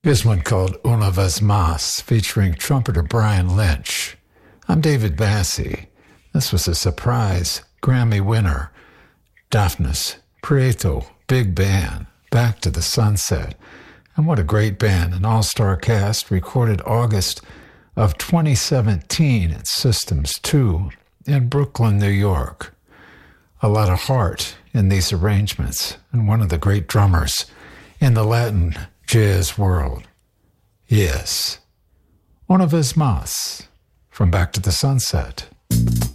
Here's one called Una Vez Mas, featuring trumpeter Brian Lynch. I'm David Bassie. This was a surprise Grammy winner. Daphnis, Prieto, big band, Back to the Sunset. And what a great band, an all-star cast recorded August of 2017 at Systems 2 in Brooklyn, New York. A lot of heart in these arrangements, and one of the great drummers in the Latin jazz world. Yes, Una Vez Mas, from Back to the Sunset.